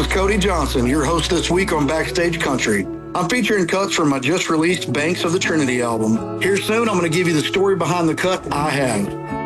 is Cody Johnson, your host this week on Backstage Country. I'm featuring cuts from my just released Banks of the Trinity album. Here soon, I'm going to give you the story behind the cut I have.